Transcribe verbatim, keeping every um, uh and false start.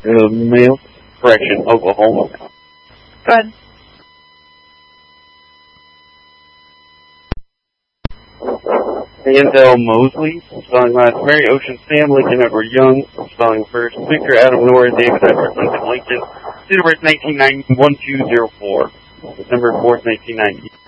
uh, male, correction, Oklahoma. Go ahead. Denzel Mosley, spelling last, Mary Ocean, Sam Lincoln, Edward Young, spelling first, Victor Adam Norris, David Edward Lincoln Lincoln, date of birth nineteen ninety, one two zero four, December fourth, nineteen ninety.